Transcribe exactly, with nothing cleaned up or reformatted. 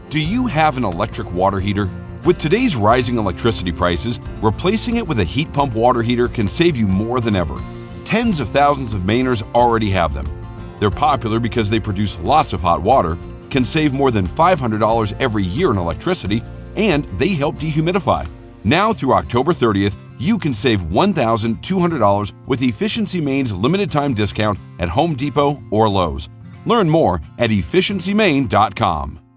Do you have an electric water heater? With today's rising electricity prices, replacing it with a heat pump water heater can save you more than ever. Tens of thousands of Mainers already have them. They're popular because they produce lots of hot water, can save more than five hundred dollars every year in electricity, and they help dehumidify. Now through October thirtieth, you can save one thousand two hundred dollars with Efficiency Maine's limited time discount at Home Depot or Lowe's. Learn more at efficiency maine dot com.